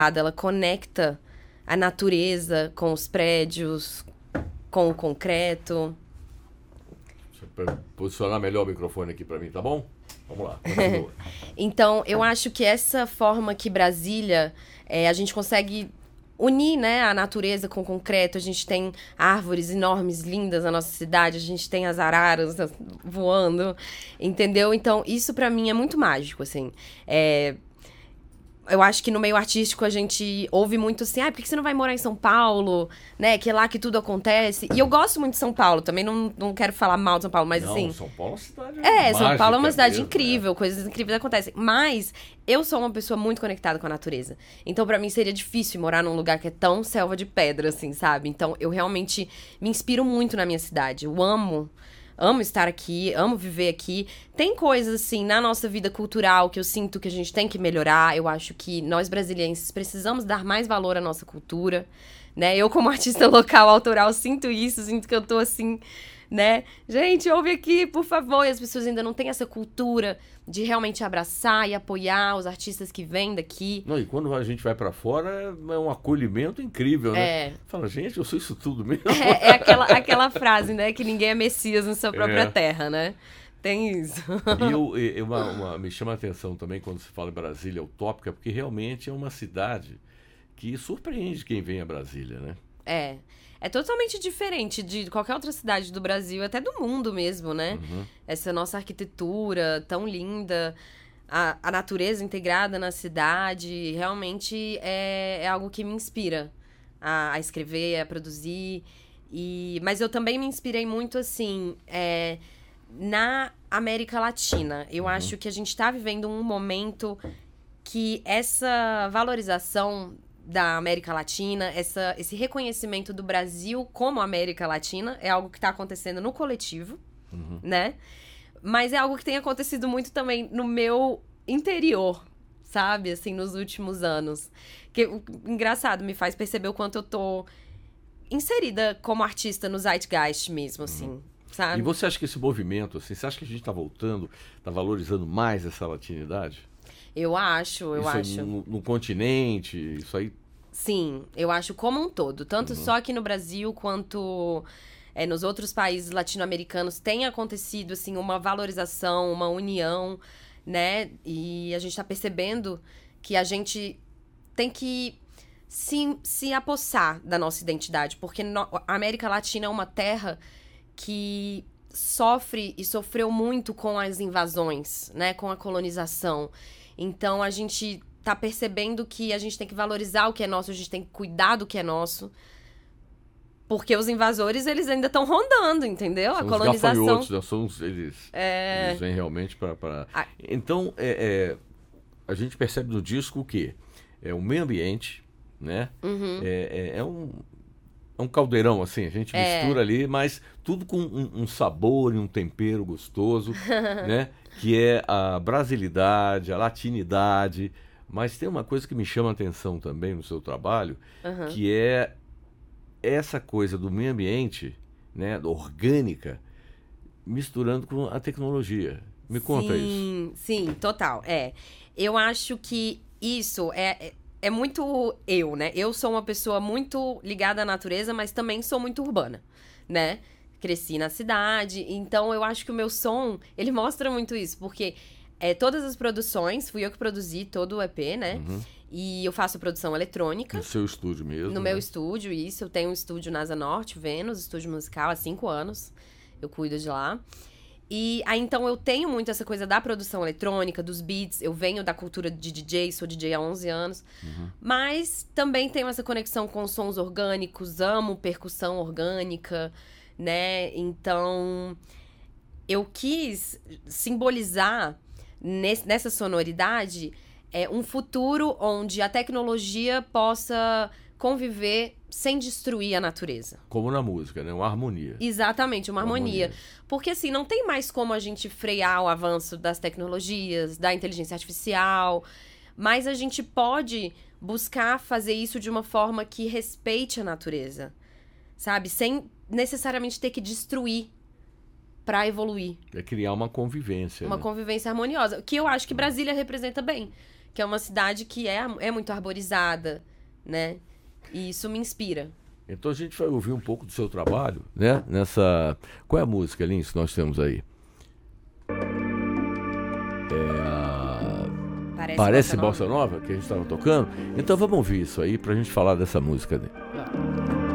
ela conecta a natureza com os prédios, com o concreto. Deixa eu posicionar melhor o microfone aqui para mim, tá bom? Vamos lá, continua. Então, eu acho que essa forma que Brasília, a gente consegue unir, né, a natureza com o concreto. A gente tem árvores enormes, lindas na nossa cidade, a gente tem as araras voando, entendeu? Então, isso pra mim é muito mágico, assim. Eu acho que no meio artístico a gente ouve muito assim, por que você não vai morar em São Paulo, né, que é lá que tudo acontece. E eu gosto muito de São Paulo, também não quero falar mal de São Paulo, mas Não, assim... São Paulo é uma cidade São Paulo é uma cidade mesmo, incrível, coisas incríveis acontecem. Mas eu sou uma pessoa muito conectada com a natureza. Então, pra mim, seria difícil morar num lugar que é tão selva de pedra, assim, sabe? Então, eu realmente me inspiro muito na minha cidade. Eu amo estar aqui, amo viver aqui. Tem coisas, assim, na nossa vida cultural que eu sinto que a gente tem que melhorar. Eu acho que nós, brasilienses, precisamos dar mais valor à nossa cultura, né? Eu, como artista local, autoral, sinto isso, sinto que eu tô, assim... né? Gente, ouve aqui, por favor. E as pessoas ainda não têm essa cultura de realmente abraçar e apoiar os artistas que vêm daqui. Não, e quando a gente vai pra fora, é um acolhimento incrível, né? Fala, gente, eu sou isso tudo mesmo. É aquela frase, né? Que ninguém é Messias na sua própria terra, né? Tem isso. E me chama a atenção também quando se fala em Brasília, utópica, porque realmente é uma cidade que surpreende quem vem a Brasília, né? É totalmente diferente de qualquer outra cidade do Brasil, até do mundo mesmo, né? Uhum. Essa nossa arquitetura tão linda, a natureza integrada na cidade, realmente é algo que me inspira a escrever, a produzir. Mas eu também me inspirei muito, assim, na América Latina. Eu acho que a gente tá vivendo um momento que essa valorização da América Latina, esse reconhecimento do Brasil como América Latina é algo que está acontecendo no coletivo, né? Mas é algo que tem acontecido muito também no meu interior, sabe? Assim, nos últimos anos. Que, engraçado, me faz perceber o quanto eu tô inserida como artista no zeitgeist mesmo, assim, sabe? E você acha que esse movimento, assim, você acha que a gente tá voltando, tá valorizando mais essa latinidade? Eu acho. No continente, isso aí? Sim, eu acho como um todo. Tanto só aqui no Brasil, quanto nos outros países latino-americanos tem acontecido, assim, uma valorização, uma união, né? E a gente tá percebendo que a gente tem que se apossar da nossa identidade. Porque a América Latina é uma terra que sofre e sofreu muito com as invasões, né? Com a colonização. Então, a gente tá percebendo que a gente tem que valorizar o que é nosso, a gente tem que cuidar do que é nosso. Porque os invasores, eles ainda estão rondando, entendeu? São a colonização... os gafanhotos, eles vêm realmente para... Então, a gente percebe no disco o quê? É o meio ambiente, né? É um caldeirão, assim, a gente mistura ali, mas tudo com um sabor e um tempero gostoso, né? Que é a brasilidade, a latinidade. Mas tem uma coisa que me chama a atenção também no seu trabalho, que é essa coisa do meio ambiente, né, orgânica, misturando com a tecnologia. Me conta isso. Sim, total. Eu acho que isso é muito eu, né? Eu sou uma pessoa muito ligada à natureza, mas também sou muito urbana, né? Cresci na cidade, então eu acho que o meu som, ele mostra muito isso, porque todas as produções, fui eu que produzi todo o EP, né? E eu faço produção eletrônica. No seu estúdio mesmo? No meu estúdio, isso. Eu tenho um estúdio na Asa Norte, Vênus, estúdio musical, há 5 anos. Eu cuido de lá. E aí, então, eu tenho muito essa coisa da produção eletrônica, dos beats. Eu venho da cultura de DJ, sou DJ há 11 anos. Mas também tenho essa conexão com sons orgânicos, amo percussão orgânica, né? Então, eu quis simbolizar nessa sonoridade um futuro onde a tecnologia possa conviver sem destruir a natureza. Como na música, né? Uma harmonia. Exatamente, uma harmonia. Porque, assim, não tem mais como a gente frear o avanço das tecnologias, da inteligência artificial, mas a gente pode buscar fazer isso de uma forma que respeite a natureza, sabe? Sem necessariamente ter que destruir para evoluir. É criar uma convivência. Uma convivência harmoniosa, que eu acho que Brasília representa bem. que é uma cidade que é muito arborizada, né? E isso me inspira. Então a gente vai ouvir um pouco do seu trabalho, né? Qual é a música, Lins, que nós temos aí? Parece Bossa Nova, que a gente estava tocando. Então vamos ouvir isso aí pra gente falar dessa música, né?